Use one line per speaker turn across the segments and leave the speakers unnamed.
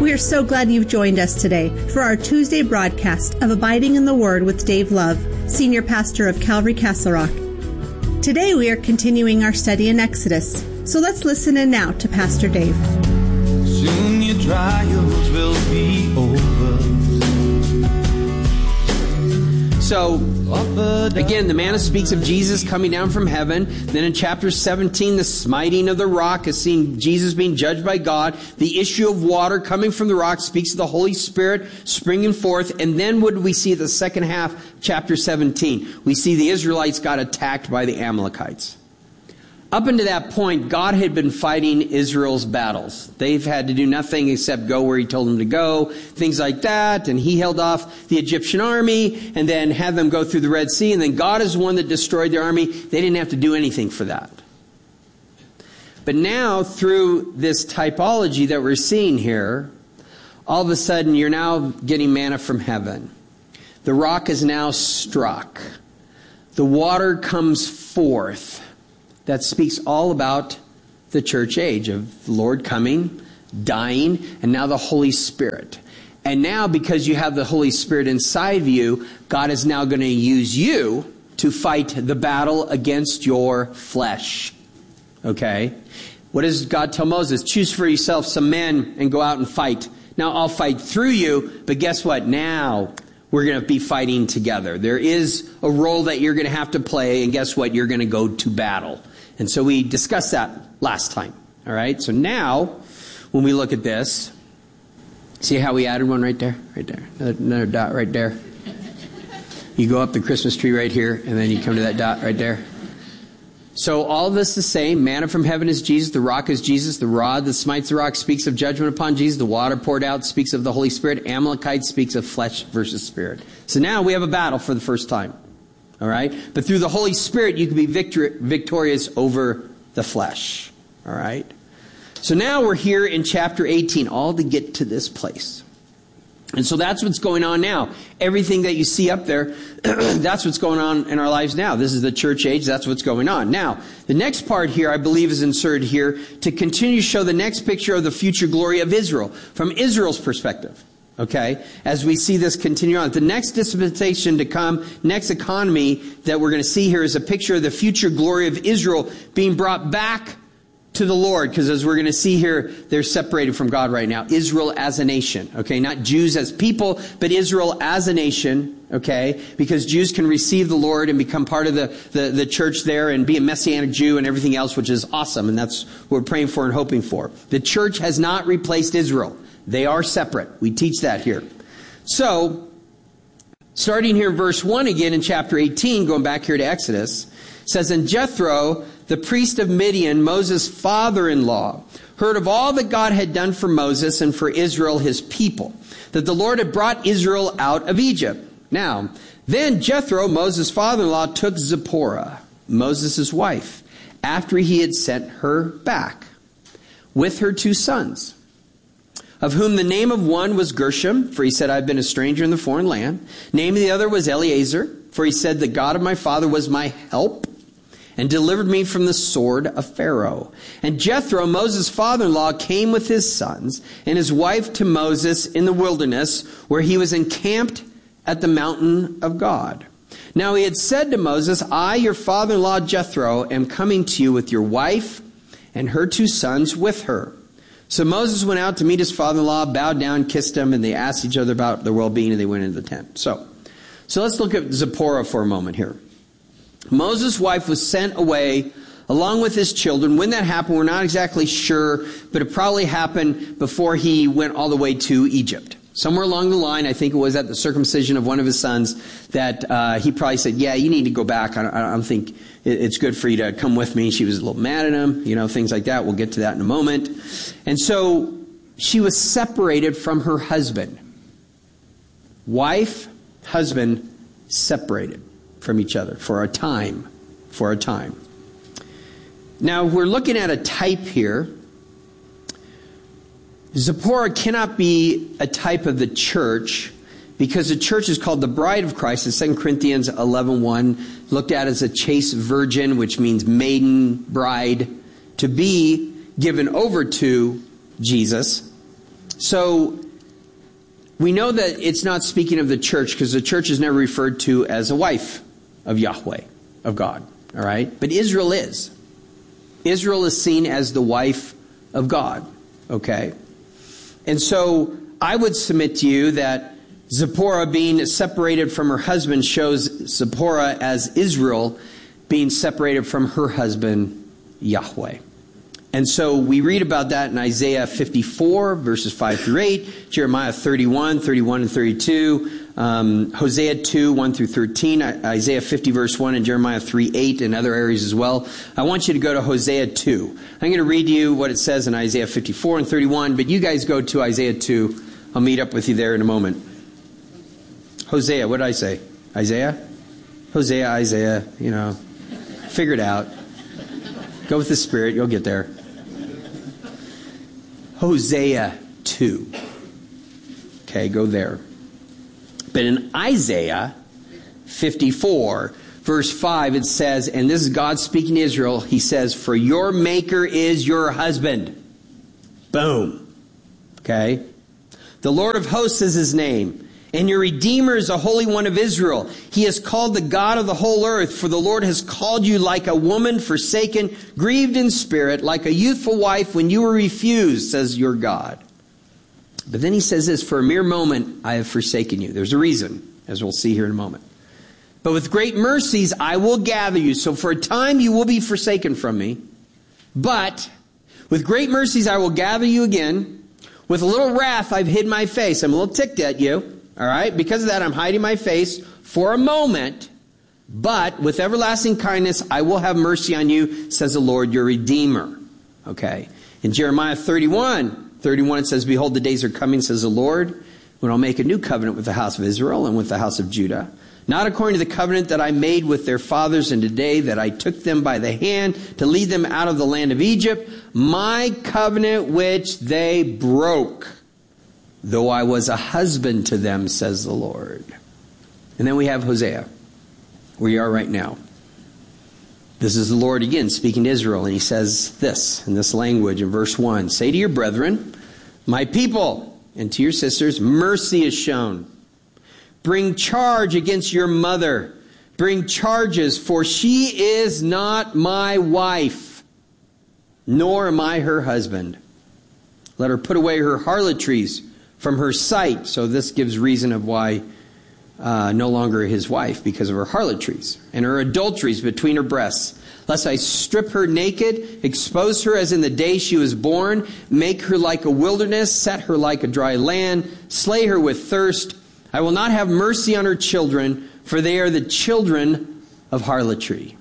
We are so glad you've joined us today for our Tuesday broadcast of Abiding in the Word with Dave Love, Senior Pastor of Calvary Castle Rock. Today we are continuing our study in Exodus, so let's listen in now to Pastor Dave.
Soon your trials will be over.
So, again, the manna speaks of Jesus coming down from heaven. Then in chapter 17, the smiting of the rock is seen Jesus being judged by God. The issue of water coming from the rock speaks of the Holy Spirit springing forth. And then what do we see the second half, chapter 17? We see the Israelites got attacked by the Amalekites. Up until that point, God had been fighting Israel's battles. They've had to do nothing except go where he told them to go, things like that. And he held off the Egyptian army and then had them go through the Red Sea. And then God is the one that destroyed their army. They didn't have to do anything for that. But now, through this typology that we're seeing here, all of a sudden you're now getting manna from heaven. The rock is now struck. The water comes forth. That speaks all about the church age of the Lord coming, dying, and now the Holy Spirit. And now, because you have the Holy Spirit inside of you, God is now going to use you to fight the battle against your flesh. Okay? What does God tell Moses? Choose for yourself some men and go out and fight. Now, I'll fight through you, but guess what? Now we're going to be fighting together. There is a role that you're going to have to play, and guess what? You're going to go to battle. And so we discussed that last time. All right? So now, when we look at this, see how we added one right there? Right there. Another dot right there. You go up the Christmas tree right here, and then you come to that dot right there. So all this is the same. Manna from heaven is Jesus. The rock is Jesus. The rod that smites the rock speaks of judgment upon Jesus. The water poured out speaks of the Holy Spirit. Amalekite speaks of flesh versus spirit. So now we have a battle for the first time. All right? But through the Holy Spirit, you can be victorious over the flesh. All right? So now we're here in chapter 18, all to get to this place. And so that's what's going on now. Everything that you see up there, that's what's going on in our lives now. This is the church age. That's what's going on. Now, the next part here, I believe, is inserted here to continue to show the next picture of the future glory of Israel from Israel's perspective. Okay? As we see this continue on. The next dispensation to come, next economy that we're going to see here is a picture of the future glory of Israel being brought back to the Lord. Because as we're going to see here, they're separated from God right now. Israel as a nation. Okay? Not Jews as people, but Israel as a nation. Okay? Because Jews can receive the Lord and become part of the church there and be a Messianic Jew and everything else, which is awesome. And that's what we're praying for and hoping for. The church has not replaced Israel. They are separate. We teach that here. So, starting here verse 1 again in chapter 18, going back here to Exodus, it says, And Jethro, the priest of Midian, Moses' father-in-law, heard of all that God had done for Moses and for Israel, his people, that the Lord had brought Israel out of Egypt. Now, then Jethro, Moses' father-in-law, took Zipporah, Moses' wife, after he had sent her back, with her 2 sons, of whom the name of one was Gershom, for he said, I've been a stranger in the foreign land. Name of the other was Eleazar, for he said, the God of my father was my help, and delivered me from the sword of Pharaoh. And Jethro, Moses' father-in-law, came with his sons and his wife to Moses in the wilderness, where he was encamped at the mountain of God. Now he had said to Moses, I, your father-in-law Jethro, am coming to you with your wife and her 2 sons with her. So Moses went out to meet his father-in-law, bowed down, kissed him, and they asked each other about their well-being, and they went into the tent. So let's look at Zipporah for a moment here. Moses' wife was sent away along with his children. When that happened, we're not exactly sure, but it probably happened before he went all the way to Egypt. Somewhere along the line, I think it was at the circumcision of one of his sons, that he probably said, yeah, you need to go back. I don't think it's good for you to come with me. She was a little mad at him, things like that. We'll get to that in a moment. And so she was separated from her husband. Wife, husband, separated from each other for a time. Now, we're looking at a type here. Zipporah cannot be a type of the church, because the church is called the bride of Christ in 2 Corinthians 11:1, looked at as a chaste virgin, which means maiden bride, to be given over to Jesus. So we know that it's not speaking of the church because the church is never referred to as a wife of Yahweh, of God. All right? But Israel is. Israel is seen as the wife of God. Okay? And so I would submit to you that Zipporah being separated from her husband shows Zipporah as Israel being separated from her husband, Yahweh. And so we read about that in Isaiah 54, verses 5 through 8, Jeremiah 31, 31 and 32, Hosea 2, 1 through 13, Isaiah 50, verse 1, and Jeremiah 3, 8, and other areas as well. I want you to go to Hosea 2. I'm going to read you what it says in Isaiah 54 and 31, but you guys go to Isaiah 2. I'll meet up with you there in a moment. Hosea, what did I say? Isaiah? Hosea, Isaiah, figure it out. Go with the Spirit, you'll get there. Hosea 2. Okay, go there. But in Isaiah 54, verse 5, it says, and this is God speaking to Israel, he says, for your maker is your husband. Boom. Okay? The Lord of hosts is his name. And your Redeemer is the Holy One of Israel. He is called the God of the whole earth, for the Lord has called you like a woman forsaken, grieved in spirit, like a youthful wife when you were refused, says your God. But then he says this, for a mere moment I have forsaken you. There's a reason, as we'll see here in a moment. But with great mercies I will gather you. So for a time you will be forsaken from me. But with great mercies I will gather you again. With a little wrath I've hid my face. I'm a little ticked at you. All right? Because of that, I'm hiding my face for a moment. But with everlasting kindness, I will have mercy on you, says the Lord, your Redeemer. Okay? In Jeremiah 31, it says, behold, the days are coming, says the Lord, when I'll make a new covenant with the house of Israel and with the house of Judah. Not according to the covenant that I made with their fathers in the day that I took them by the hand to lead them out of the land of Egypt, my covenant which they broke. Though I was a husband to them, says the Lord. And then we have Hosea, where you are right now. This is the Lord again speaking to Israel, and he says this in this language in verse 1. Say to your brethren, my people, and to your sisters, mercy is shown. Bring charge against your mother. Bring charges, for she is not my wife, nor am I her husband. Let her put away her harlotries from her sight. So this gives reason of why no longer his wife, because of her harlotries and her adulteries between her breasts. Lest I strip her naked, expose her as in the day she was born, make her like a wilderness, set her like a dry land, slay her with thirst. I will not have mercy on her children, for they are the children of harlotry.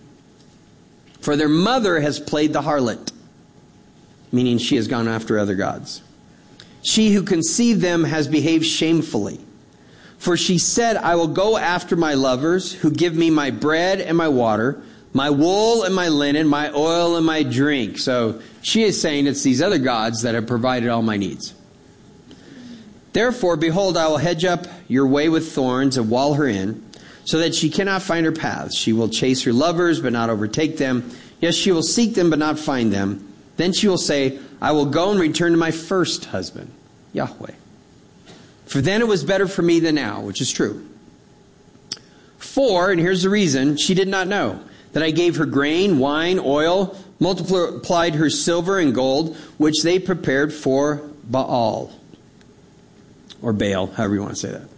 For their mother has played the harlot, meaning she has gone after other gods. She who conceived them has behaved shamefully. For she said, I will go after my lovers who give me my bread and my water, my wool and my linen, my oil and my drink. So she is saying it's these other gods that have provided all my needs. Therefore, behold, I will hedge up your way with thorns and wall her in, so that she cannot find her paths. She will chase her lovers, but not overtake them. Yes, she will seek them, but not find them. Then she will say, I will go and return to my first husband, Yahweh. For then it was better for me than now, which is true. For, and here's the reason, she did not know that I gave her grain, wine, oil, multiplied her silver and gold, which they prepared for Baal. Or Baal, however you want to say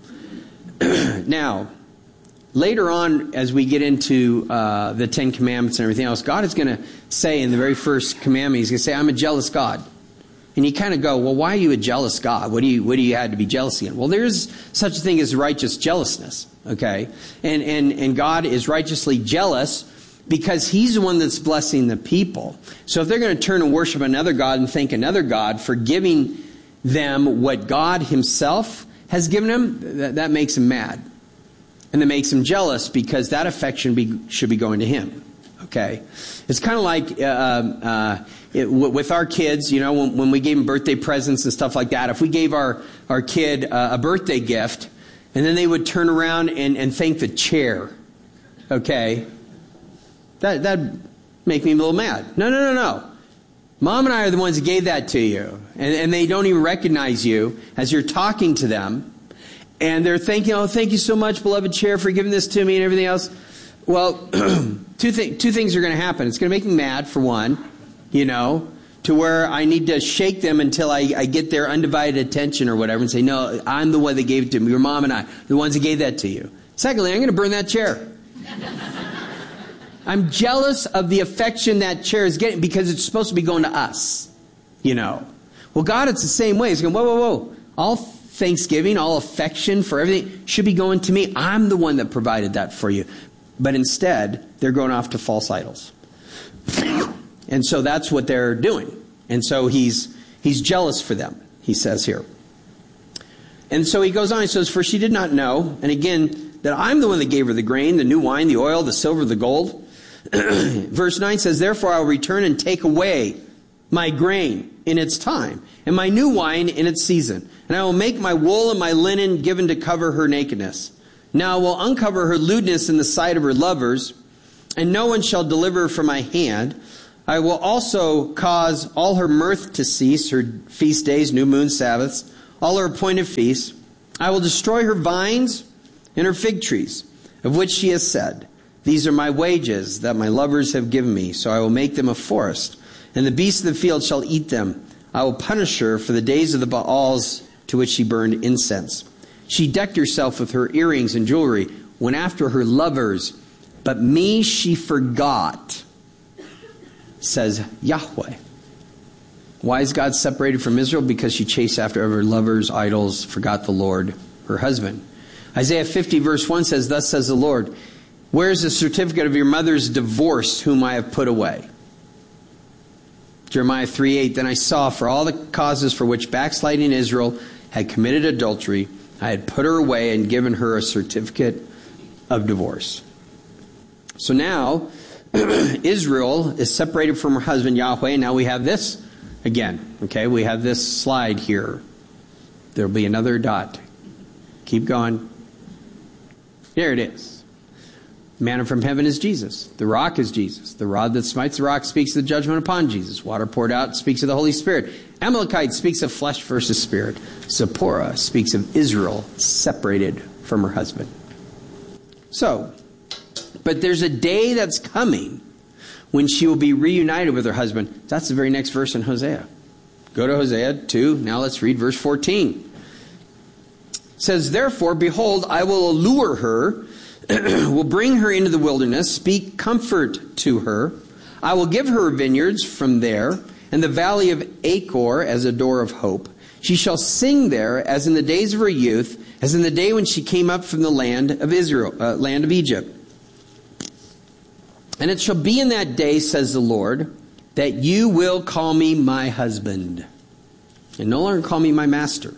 that. Now, later on, as we get into the Ten Commandments and everything else, God is going to say in the very first commandment, he's going to say, I'm a jealous God. And you kind of go, well, why are you a jealous God? What do you have to be jealousy in? Well, there's such a thing as righteous jealousness, okay? And God is righteously jealous because he's the one that's blessing the people. So if they're going to turn and worship another God and thank another God for giving them what God himself has given them, that makes him mad. And that makes him jealous because that affection should be going to him. Okay? It's kind of like with our kids, when we gave them birthday presents and stuff like that. If we gave our kid a birthday gift, and then they would turn around and thank the chair. Okay? That'd make me a little mad. No. Mom and I are the ones that gave that to you. And they don't even recognize you as you're talking to them. And they're thinking, oh, thank you so much, beloved chair, for giving this to me and everything else. Well, two things are going to happen. It's going to make me mad, for one, to where I need to shake them until I get their undivided attention or whatever and say, no, I'm the one that gave it to me. Your mom and I, the ones that gave that to you. Secondly, I'm going to burn that chair. I'm jealous of the affection that chair is getting because it's supposed to be going to us, Well, God, it's the same way. It's going, whoa. All thanksgiving, all affection for everything should be going to me. I'm the one that provided that for you. But instead, they're going off to false idols. And so that's what they're doing. And so he's jealous for them, he says here. And so he goes on, he says, for she did not know, and again, that I'm the one that gave her the grain, the new wine, the oil, the silver, the gold. Verse 9 says, therefore I will return and take away my grain in its time, and my new wine in its season. And I will make my wool and my linen given to cover her nakedness. Now I will uncover her lewdness in the sight of her lovers, and no one shall deliver her from my hand. I will also cause all her mirth to cease, her feast days, new moon, Sabbaths, all her appointed feasts. I will destroy her vines and her fig trees, of which she has said, these are my wages that my lovers have given me, so I will make them a forest, and the beasts of the field shall eat them. I will punish her for the days of the Baals to which she burned incense. She decked herself with her earrings and jewelry, went after her lovers, but me she forgot, says Yahweh. Why is God separated from Israel? Because she chased after her lovers, idols, forgot the Lord, her husband. Isaiah 50 verse 1 says, thus says the Lord, where is the certificate of your mother's divorce whom I have put away? Jeremiah 3:8, then I saw for all the causes for which backsliding Israel had committed adultery, I had put her away and given her a certificate of divorce. So now, Israel is separated from her husband Yahweh, and now we have this again. Okay, we have this slide here. There'll be another dot. Keep going. There it is. Manna from heaven is Jesus. The rock is Jesus. The rod that smites the rock speaks of the judgment upon Jesus. Water poured out speaks of the Holy Spirit. Amalekite speaks of flesh versus spirit. Zipporah speaks of Israel separated from her husband. So, but there's a day that's coming when she will be reunited with her husband. That's the very next verse in Hosea. Go to Hosea 2. Now let's read verse 14. It says, therefore, behold, I will allure her, will bring her into the wilderness, speak comfort to her. I will give her vineyards from there, and the valley of Achor as a door of hope. She shall sing there as in the days of her youth, as in the day when she came up from the land of Israel, land of Egypt. And it shall be in that day, says the Lord, that you will call me my husband, and no longer call me my master.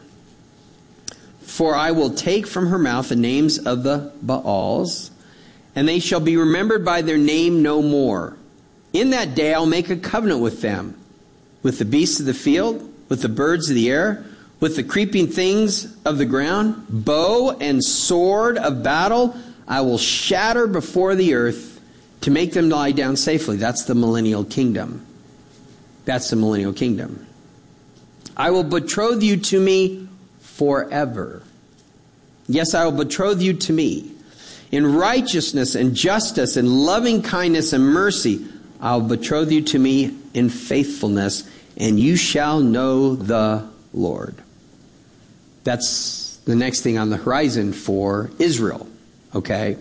For I will take from her mouth the names of the Baals, and they shall be remembered by their name no more. In that day I'll make a covenant with them, with the beasts of the field, with the birds of the air, with the creeping things of the ground. Bow and sword of battle I will shatter before the earth to make them lie down safely. That's the millennial kingdom. That's the millennial kingdom. I will betroth you to me forever. Yes, I will betroth you to me. In righteousness and justice and loving kindness and mercy, I will betroth you to me in faithfulness, and you shall know the Lord. That's the next thing on the horizon for Israel. Okay?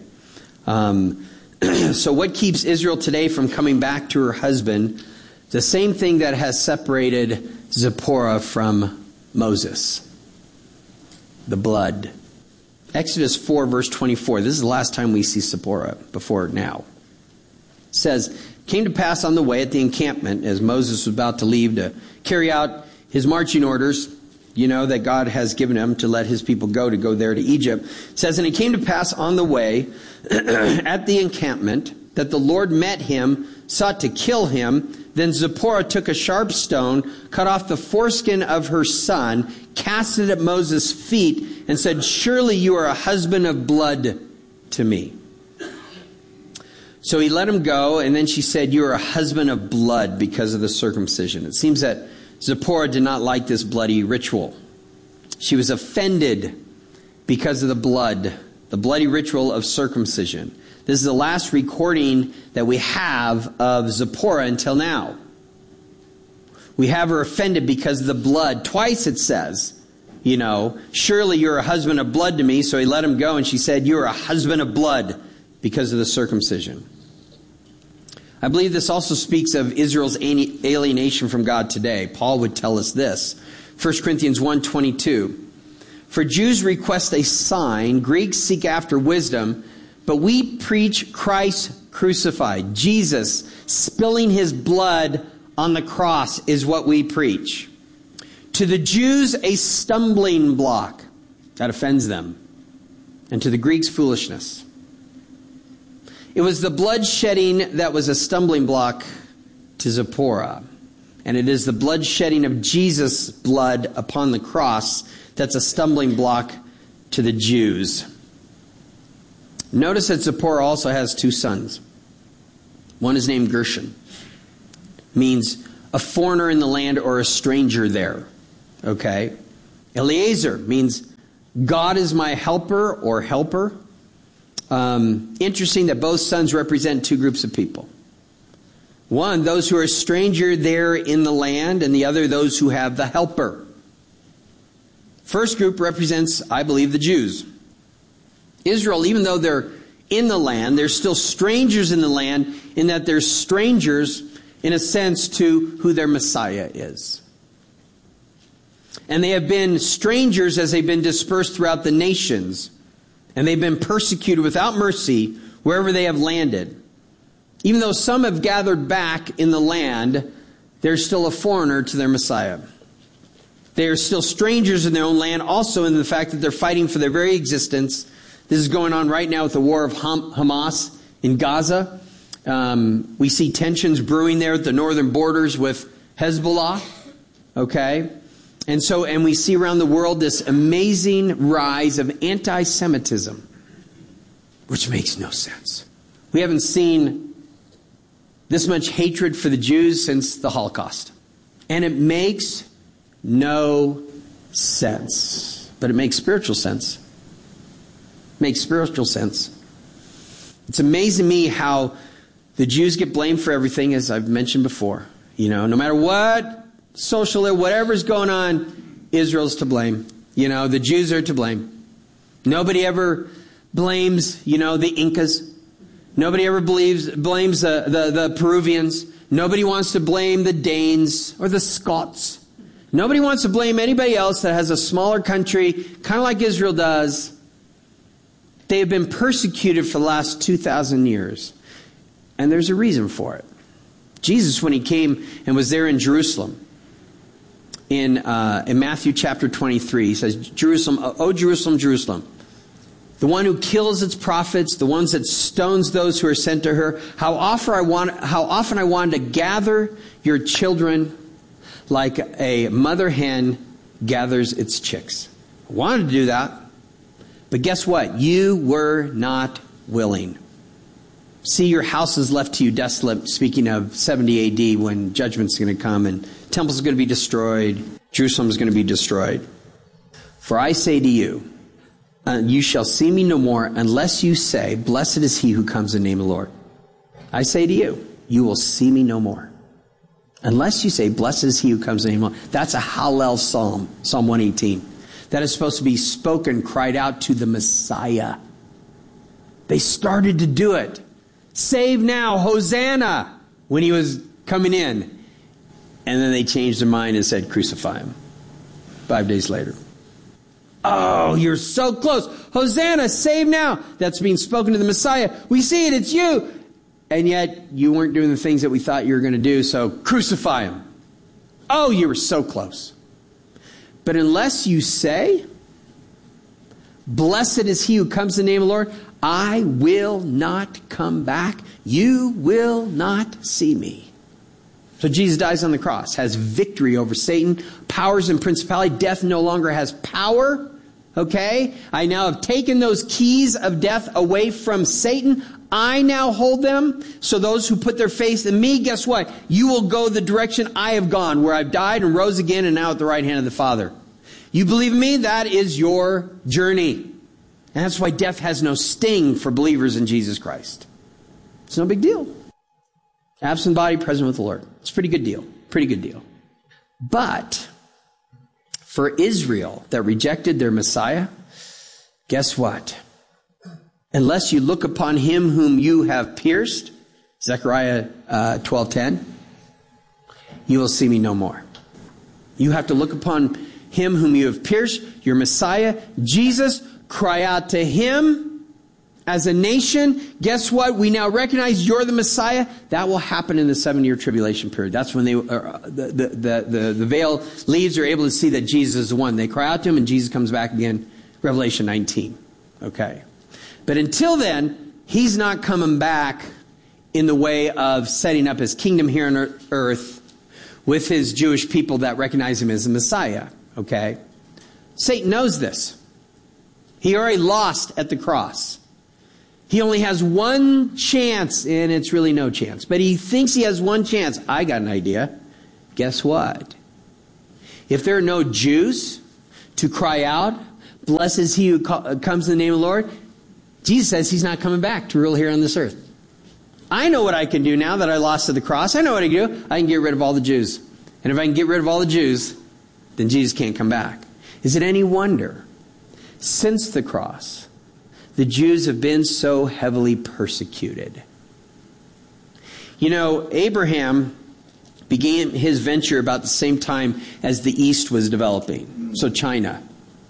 So what keeps Israel today from coming back to her husband? The same thing that has separated Zipporah from Moses. The blood. Exodus 4 verse 24. This is the last time we see Zipporah before now. It says, came to pass on the way at the encampment as Moses was about to leave to carry out his marching orders, that God has given him to let his people go there to Egypt. It says, and it came to pass on the way at the encampment that the Lord met him, sought to kill him. Then Zipporah took a sharp stone, cut off the foreskin of her son, cast it at Moses' feet, and said, surely you are a husband of blood to me. So he let him go, and then she said, "You are a husband of blood because of the circumcision." It seems that Zipporah did not like this bloody ritual. She was offended because of the bloody ritual of circumcision. This is the last recording that we have of Zipporah until now. We have her offended because of the blood. Twice it says, "Surely you're a husband of blood to me." So he let him go, and she said, "You're a husband of blood because of the circumcision." I believe this also speaks of Israel's alienation from God today. Paul would tell us this. 1 Corinthians 1:22. "For Jews request a sign, Greeks seek after wisdom, but we preach Christ crucified." Jesus spilling his blood on the cross is what we preach. To the Jews, a stumbling block that offends them, and to the Greeks, foolishness. It was the bloodshedding that was a stumbling block to Zipporah. And it is the bloodshedding of Jesus' blood upon the cross that's a stumbling block to the Jews. Notice that Zipporah also has two sons. One is named Gershon. Means a foreigner in the land or a stranger there. Okay? Eliezer means God is my helper or helper. Interesting that both sons represent two groups of people. One, those who are a stranger there in the land, and the other, those who have the helper. First group represents, I believe, the Jews. Israel, even though they're in the land, they're still strangers in the land, in that they're strangers, in a sense, to who their Messiah is. And they have been strangers as they've been dispersed throughout the nations. And they've been persecuted without mercy wherever they have landed. Even though some have gathered back in the land, they're still a foreigner to their Messiah. They are still strangers in their own land, also in the fact that they're fighting for their very existence. This is going on right now with the war of Hamas in Gaza. We see tensions brewing there at the northern borders with Hezbollah. Okay? And we see around the world this amazing rise of anti-Semitism, which makes no sense. We haven't seen this much hatred for the Jews since the Holocaust. And it makes no sense. But it makes spiritual sense. It makes spiritual sense. It's amazing to me how the Jews get blamed for everything, as I've mentioned before. No matter what, social, whatever's going on, Israel's to blame. The Jews are to blame. Nobody ever blames, the Incas. Nobody ever blames the Peruvians. Nobody wants to blame the Danes or the Scots. Nobody wants to blame anybody else that has a smaller country, kind of like Israel does. They have been persecuted for the last 2,000 years. And there's a reason for it. Jesus, when he came and was there in Jerusalem, in Matthew chapter 23, he says, "Jerusalem, oh Jerusalem, Jerusalem, the one who kills its prophets, the ones that stones those who are sent to her. How often I wanted to gather your children like a mother hen gathers its chicks." I wanted to do that. But guess what? You were not willing. See, your house is left to you desolate, speaking of 70 AD when judgment's going to come and temple's going to be destroyed, Jerusalem's going to be destroyed. "For I say to you, you shall see me no more unless you say, 'Blessed is he who comes in the name of the Lord.' I say to you, you will see me no more. Unless you say, 'Blessed is he who comes in the name of the Lord.'" That's a Hallel psalm, Psalm 118. That is supposed to be spoken, cried out to the Messiah. They started to do it. "Save now, Hosanna," when he was coming in. And then they changed their mind and said, "Crucify him." 5 days later. "Oh, you're so close. Hosanna, save now." That's being spoken to the Messiah. "We see it, it's you. And yet you weren't doing the things that we thought you were going to do, so crucify him." "Oh, you were so close." But unless you say, "Blessed is he who comes in the name of the Lord," I will not come back. You will not see me. So Jesus dies on the cross, has victory over Satan, powers and principality. Death no longer has power. Okay? I now have taken those keys of death away from Satan. I now hold them. So those who put their faith in me, guess what? You will go the direction I have gone, where I've died and rose again and now at the right hand of the Father. You believe in me? That is your journey. And that's why death has no sting for believers in Jesus Christ. It's no big deal. Absent body, present with the Lord. It's a pretty good deal. Pretty good deal. But for Israel that rejected their Messiah, guess what? Unless you look upon him whom you have pierced, Zechariah 12:10, you will see me no more. You have to look upon him whom you have pierced, your Messiah, Jesus, cry out to him. As a nation, guess what? We now recognize you're the Messiah. That will happen in the 7-year tribulation period. That's when the veil leaves, are able to see that Jesus is the one. They cry out to him and Jesus comes back again. Revelation 19. Okay. But until then, he's not coming back in the way of setting up his kingdom here on earth with his Jewish people that recognize him as the Messiah. Okay. Satan knows this. He already lost at the cross. He only has one chance, and it's really no chance. But he thinks he has one chance. I got an idea. Guess what? If there are no Jews to cry out, blessed is he who comes in the name of the Lord, Jesus says he's not coming back to rule here on this earth. I know what I can do now that I lost at the cross. I know what I can do. I can get rid of all the Jews. And if I can get rid of all the Jews, then Jesus can't come back. Is it any wonder, since the cross, the Jews have been so heavily persecuted? You know, Abraham began his venture about the same time as the East was developing. So China.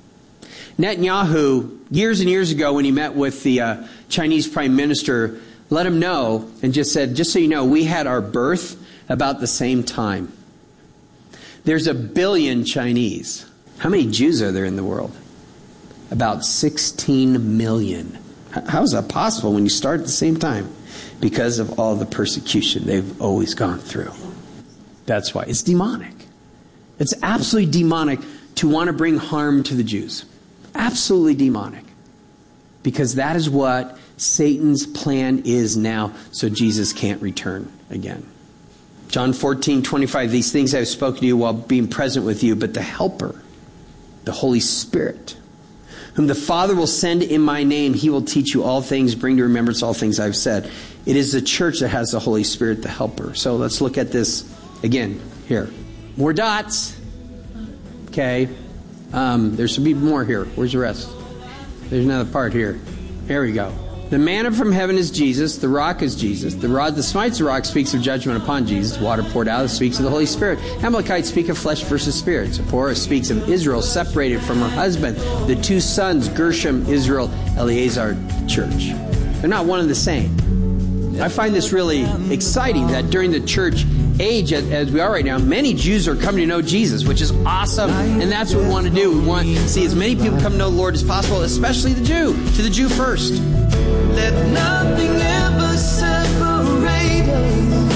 Netanyahu, years and years ago when he met with the Chinese prime minister, let him know and just said, just so you know, we had our birth about the same time. There's 1 billion Chinese. How many Jews are there in the world? About 16 million. How is that possible when you start at the same time? Because of all the persecution they've always gone through. That's why. It's demonic. It's absolutely demonic to want to bring harm to the Jews. Absolutely demonic. Because that is what Satan's plan is now, so Jesus can't return again. John 14:25, these things I have spoken to you while being present with you, but the Helper, the Holy Spirit, whom the Father will send in my name, he will teach you all things, bring to remembrance all things I've said. It is the church that has the Holy Spirit, the Helper. So let's look at this again here. More dots. Okay. There should be more here. Where's the rest? There's another part here. There we go. The manna from heaven is Jesus. The rock is Jesus. The rod that smites the rock speaks of judgment upon Jesus. Water poured out speaks of the Holy Spirit. Amalekites speak of flesh versus spirit. Zipporah speaks of Israel separated from her husband. The two sons, Gershom, Israel, Eleazar, church. They're not one and the same. I find this really exciting that during the church age, as we are right now, many Jews are coming to know Jesus, which is awesome. And that's what we want to do. We want to see as many people come to know the Lord as possible, especially the Jew. To the Jew first.
Let nothing ever separate us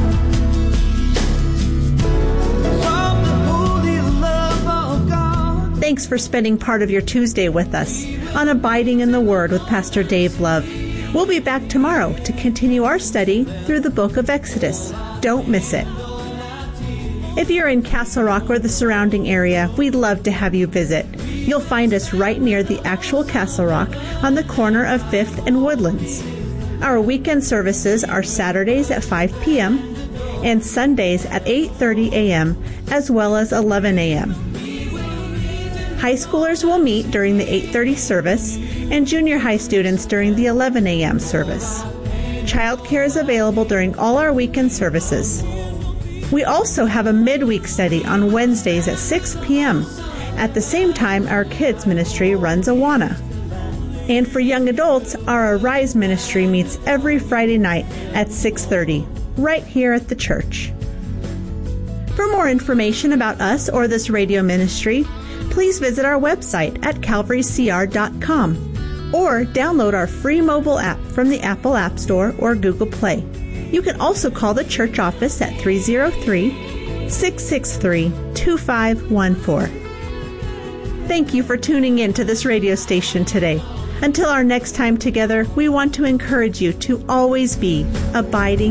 from the holy love of God.
Thanks for spending part of your Tuesday with us on Abiding in the Word with Pastor Dave Love. We'll be back tomorrow to continue our study through the book of Exodus. Don't miss it. If you're in Castle Rock or the surrounding area, we'd love to have you visit. You'll find us right near the actual Castle Rock on the corner of 5th and Woodlands. Our weekend services are Saturdays at 5 p.m. and Sundays at 8:30 a.m. as well as 11 a.m. High schoolers will meet during the 8:30 service and junior high students during the 11 a.m. service. Childcare is available during all our weekend services. We also have a midweek study on Wednesdays at 6 p.m. At the same time, our kids ministry runs Awana. And for young adults, our Arise ministry meets every Friday night at 6:30, right here at the church. For more information about us or this radio ministry, please visit our website at calvarycr.com or download our free mobile app from the Apple App Store or Google Play. You can also call the church office at 303-663-2514. Thank you for tuning in to this radio station today. Until our next time together, we want to encourage you to always be abiding